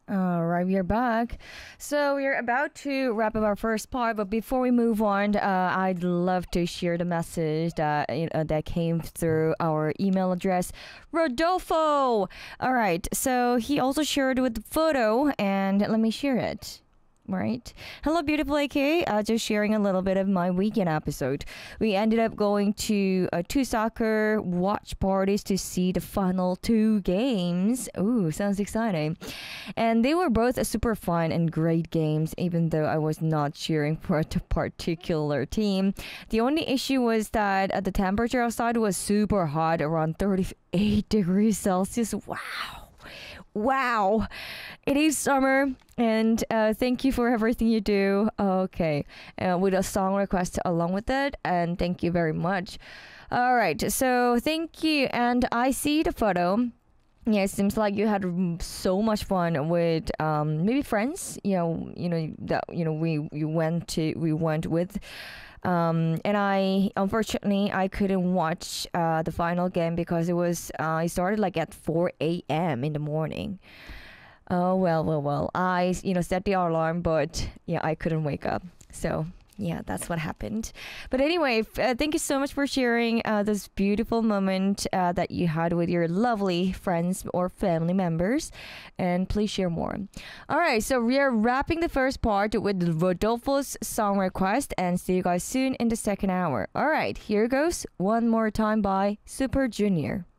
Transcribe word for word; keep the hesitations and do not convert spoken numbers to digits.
All right, we are back. So we're about to wrap up our first part, but before we move on, uh, I'd love to share the message that you know, that came through our email address, Rodolfo. All right, so he also shared with the photo, and let me share it. Right. Hello, beautiful A K. Uh, just sharing a little bit of my weekend episode. We ended up going to uh, two soccer watch parties to see the final two games. Ooh, sounds exciting. And they were both super fun and great games, even though I was not cheering for a t- particular team. The only issue was that uh, the temperature outside was super hot, around thirty-eight degrees Celsius. Wow. Wow, it is summer, and uh, thank you for everything you do. Okay, uh, with a song request along with it, and thank you very much. All right, so thank you, and I see the photo. Yeah, it seems like you had mm, so much fun with um, maybe friends. You know, you know that you know we we went to we went with. Um, and I unfortunately I couldn't watch uh, the final game because it was uh, it started like at four a m in the morning. Oh well, well, well. I you know set the alarm, but yeah, I couldn't wake up. So yeah, that's what happened. But anyway, f- uh, thank you so much for sharing uh, this beautiful moment uh, that you had with your lovely friends or family members. And please share more. All right, so we are wrapping the first part with Rodolfo's song request, and see you guys soon in the second hour. All right, here goes One More Time by Super Junior.